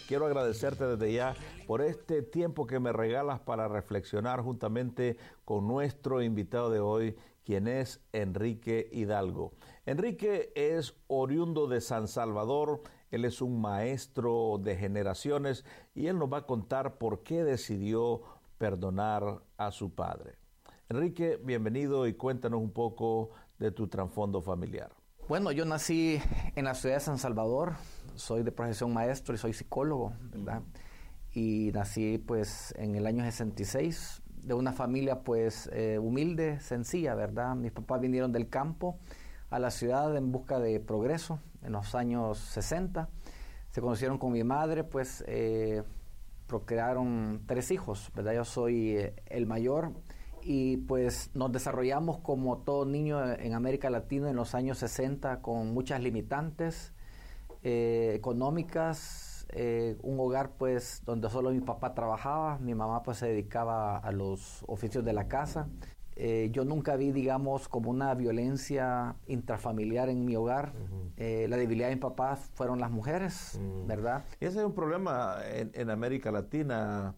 quiero agradecerte desde ya por este tiempo que me regalas para reflexionar juntamente con nuestro invitado de hoy, quien es Enrique Hidalgo. Enrique es oriundo de San Salvador, él es un maestro de generaciones y él nos va a contar por qué decidió perdonar a su padre. Enrique, bienvenido y cuéntanos un poco de tu trasfondo familiar. Bueno, yo nací en la ciudad de San Salvador, soy de profesión maestro y soy psicólogo, ¿verdad? Y nací pues en el año 66 de una familia pues humilde, sencilla, ¿verdad? Mis papás vinieron del campo a la ciudad en busca de progreso en los años 60. Se conocieron con mi madre, pues procrearon 3 hijos, ¿verdad? Yo soy el mayor. Y pues nos desarrollamos como todo niño en América Latina en los años 60 con muchas limitantes económicas, un hogar pues donde solo mi papá trabajaba, mi mamá pues se dedicaba a los oficios de la casa. Yo nunca vi, digamos, como una violencia intrafamiliar en mi hogar. La debilidad de mi papá fueron las mujeres, ¿verdad? Y ese es un problema en América Latina.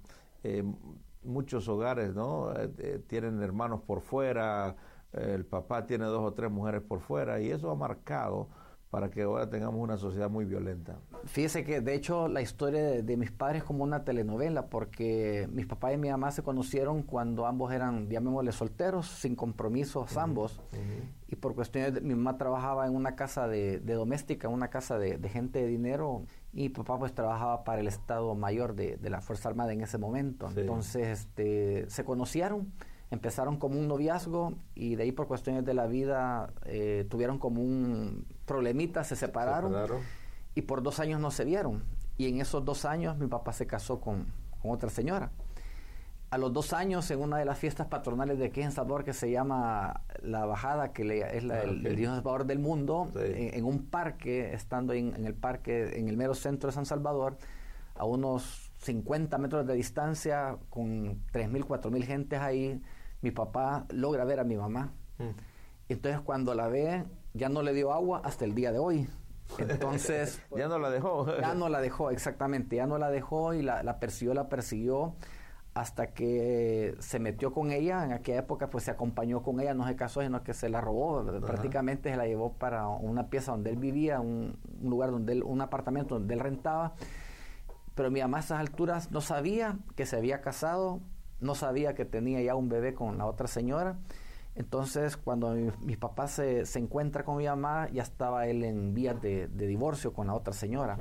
Muchos hogares, ¿no? Tienen hermanos por fuera, el papá tiene 2 o 3 mujeres por fuera, y eso ha marcado para que ahora tengamos una sociedad muy violenta. Fíjese que de hecho la historia de mis padres es como una telenovela, porque mis papás y mi mamá se conocieron cuando ambos eran, llamémosle, solteros, sin compromisos ambos, y por cuestiones mi mamá trabajaba en una casa de doméstica, en una casa de gente de dinero, y papá pues trabajaba para el Estado Mayor de la Fuerza Armada en ese momento. Sí. Entonces se conocieron, empezaron como un noviazgo y de ahí por cuestiones de la vida tuvieron como un problemita, se separaron y por 2 años no se vieron. Y en esos 2 años mi papá se casó con otra señora. A los 2 años, en una de las fiestas patronales de aquí en Salvador, que se llama La Bajada, que es el Dios Salvador del mundo, sí, en un parque, estando en el parque, en el mero centro de San Salvador, a unos 50 metros de distancia, con 3,000, 4,000 gentes ahí, mi papá logra ver a mi mamá. Entonces, cuando la ve, ya no le dio agua hasta el día de hoy. Entonces... ya no la dejó. Ya no la dejó, exactamente. Ya no la dejó y la persiguió hasta que se metió con ella. En aquella época pues se acompañó con ella, no se casó, sino que se la robó. Prácticamente se la llevó para una pieza donde él vivía, un lugar donde un apartamento donde él rentaba. Pero mi mamá a esas alturas no sabía que se había casado, no sabía que tenía ya un bebé con la otra señora. Entonces cuando mi papá se encuentra con mi mamá, ya estaba él en vías de divorcio con la otra señora.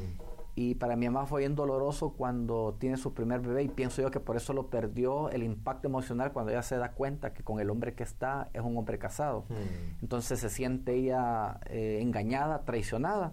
Y para mi mamá fue bien doloroso cuando tiene su primer bebé, y pienso yo que por eso lo perdió, el impacto emocional, cuando ella se da cuenta que con el hombre que está es un hombre casado. Entonces se siente ella engañada, traicionada.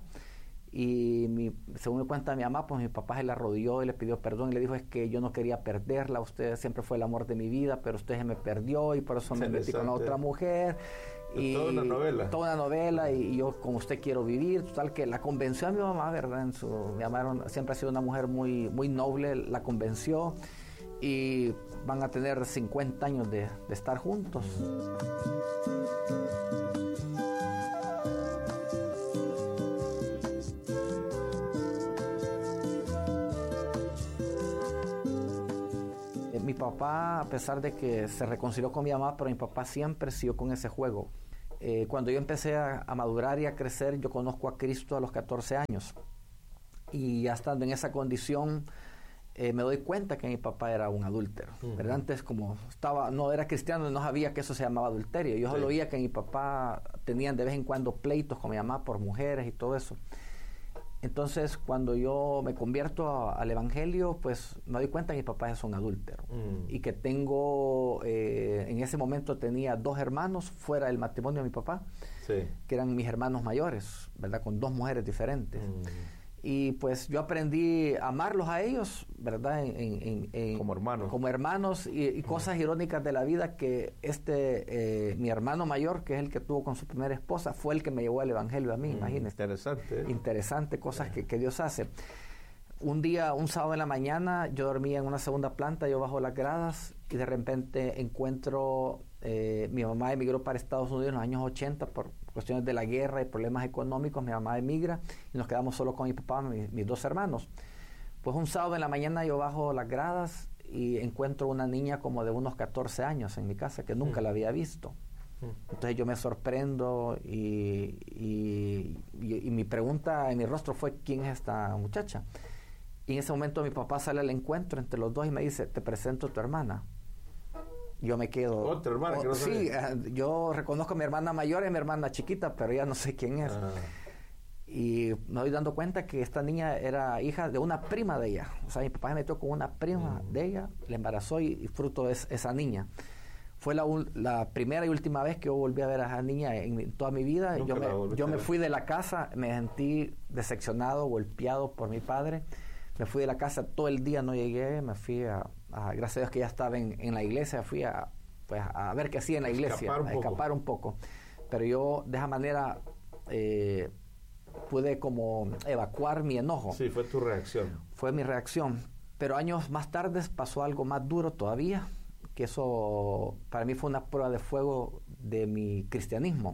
Y según me cuenta mi mamá, pues mi papá se la arrodilló y le pidió perdón y le dijo: es que yo no quería perderla, usted siempre fue el amor de mi vida, pero usted se me perdió y por eso me metí con la otra mujer. Y toda una novela y yo con usted quiero vivir. Total que la convenció a mi mamá, ¿verdad? Mi mamá siempre ha sido una mujer muy, muy noble, la convenció y van a tener 50 años de estar juntos. Mi papá, a pesar de que se reconcilió con mi mamá, pero mi papá siempre siguió con ese juego. Cuando yo empecé a madurar y a crecer, yo conozco a Cristo a los 14 años. Y ya estando en esa condición, me doy cuenta que mi papá era un adúltero. ¿Verdad? Antes, como no era cristiano, no sabía que eso se llamaba adulterio. Yo solo oía que mi papá tenían de vez en cuando pleitos con mi mamá por mujeres y todo eso. Entonces, cuando yo me convierto al Evangelio, pues me doy cuenta que mi papá es un adúltero. Y que tengo, en ese momento tenía 2 hermanos fuera del matrimonio de mi papá, que eran mis hermanos mayores, ¿verdad? Con 2 mujeres diferentes. Y pues yo aprendí a amarlos a ellos, ¿verdad? Como hermanos y cosas irónicas de la vida, que mi hermano mayor, que es el que tuvo con su primera esposa, fue el que me llevó al Evangelio a mí, imagínense. Interesante cosas que Dios hace. Un día, un sábado en la mañana, yo dormía en una segunda planta, yo bajo las gradas y de repente encuentro, mi mamá emigró para Estados Unidos en los años 80 por cuestiones de la guerra y problemas económicos. Mi mamá emigra y nos quedamos solo con mi papá, mis 2 hermanos. Pues un sábado en la mañana yo bajo las gradas y encuentro una niña como de unos 14 años en mi casa que nunca la había visto. Entonces yo me sorprendo y mi pregunta en mi rostro fue, ¿quién es esta muchacha? Y en ese momento mi papá sale al encuentro entre los dos y me dice, te presento a tu hermana. Yo me quedo... ¿Otra hermana que no sabía? Sí, yo reconozco a mi hermana mayor y a mi hermana chiquita, pero ya no sé quién es. Y me doy dando cuenta que esta niña era hija de una prima de ella. O sea, mi papá se metió con una prima de ella, la embarazó y fruto es esa niña. Fue la primera y última vez que yo volví a ver a esa niña en toda mi vida. Yo me fui de la casa, me sentí decepcionado, golpeado por mi padre. Me fui de la casa todo el día, no llegué, me fui gracias a Dios que ya estaba en la iglesia, fui a ver qué hacía en la iglesia, a escapar un poco. Pero yo de esa manera pude como evacuar mi enojo. Sí, fue tu reacción. Fue mi reacción. Pero años más tarde pasó algo más duro todavía, que eso para mí fue una prueba de fuego de mi cristianismo.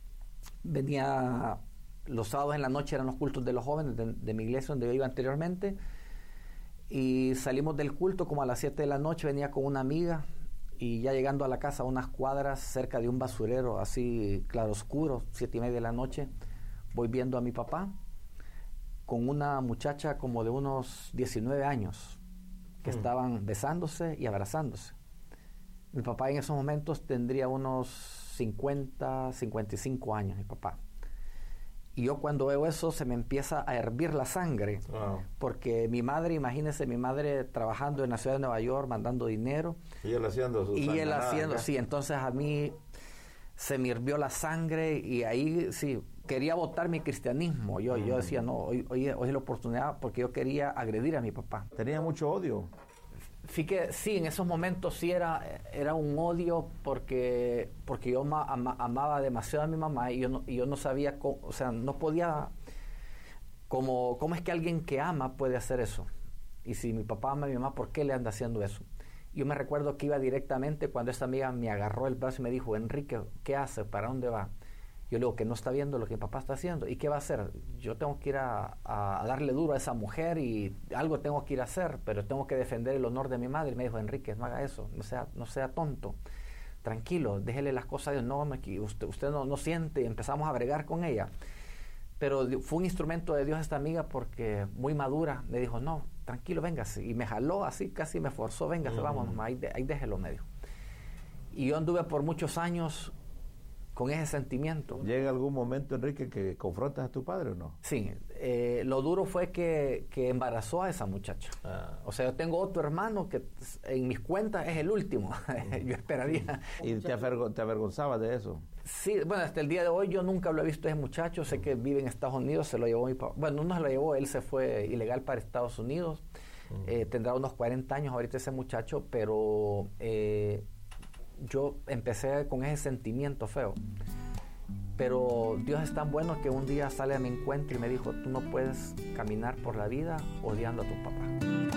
Venía los sábados en la noche, eran los cultos de los jóvenes de mi iglesia donde yo iba anteriormente, y salimos del culto como a las 7 de la noche, venía con una amiga y ya llegando a la casa a unas cuadras cerca de un basurero así claroscuro, 7:30 de la noche, voy viendo a mi papá con una muchacha como de unos 19 años que estaban besándose y abrazándose. Mi papá en esos momentos tendría unos 50, 55 años, mi papá. Y yo cuando veo eso se me empieza a hervir la sangre, porque mi madre, imagínese, mi madre trabajando en la ciudad de Nueva York, mandando dinero. Y él haciendo sus Y él haciendo, sí, entonces a mí se me hirvió la sangre y ahí sí, quería botar mi cristianismo. Yo decía, no, hoy es la oportunidad, porque yo quería agredir a mi papá. ¿Tenía mucho odio? Fíjate, sí, en esos momentos sí era un odio porque yo amaba demasiado a mi mamá y yo no sabía, o sea, no podía, ¿cómo es que alguien que ama puede hacer eso? Y si mi papá ama a mi mamá, ¿por qué le anda haciendo eso? Yo me recuerdo que iba directamente cuando esta amiga me agarró el brazo y me dijo, Enrique, ¿qué hace? ¿Para dónde va? Yo le digo que no está viendo lo que mi papá está haciendo. ¿Y qué va a hacer? Yo tengo que ir a darle duro a esa mujer y algo tengo que ir a hacer, pero tengo que defender el honor de mi madre. Y me dijo, Enrique, no haga eso, no sea tonto. Tranquilo, déjele las cosas a Dios. No, usted no siente. Y empezamos a bregar con ella. Pero fue un instrumento de Dios esta amiga porque muy madura. Me dijo, no, tranquilo, véngase. Y me jaló así, casi me forzó, véngase, vámonos, ahí déjelo, me dijo. Y yo anduve por muchos años con ese sentimiento. ¿Llega algún momento, Enrique, que confrontas a tu padre o no? Sí, lo duro fue que embarazó a esa muchacha. O sea, yo tengo otro hermano que en mis cuentas es el último. Yo esperaría. ¿Y te avergonzabas de eso? Sí, bueno, hasta el día de hoy yo nunca lo he visto a ese muchacho. Sé que vive en Estados Unidos, se lo llevó mi papá. Bueno, no se lo llevó, él se fue ilegal para Estados Unidos. Tendrá unos 40 años ahorita ese muchacho, pero yo empecé con ese sentimiento feo. Pero Dios es tan bueno que un día sale a mi encuentro y me dijo, tú no puedes caminar por la vida odiando a tu papá.